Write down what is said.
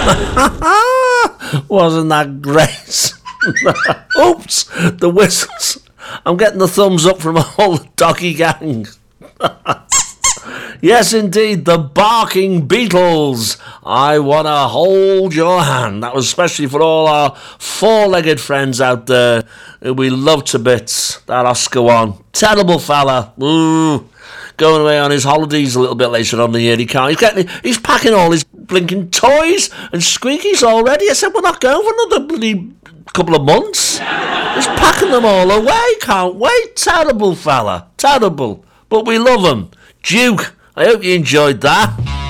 Wasn't that great? Oops, the whistles. I'm getting the thumbs up from all the doggy gang. Yes, indeed, the Barking Beatles. I want to hold your hand. That was especially for all our four-legged friends out there who we love to bits. That Oscar one. Terrible fella. Ooh. Going away on his holidays a little bit later on in the year. He can't. He's packing all his blinking toys and squeakies already. I said, we're not going for another bloody couple of months. He's packing them all away. Can't wait. Terrible fella. Terrible. But we love him. Duke, I hope you enjoyed that.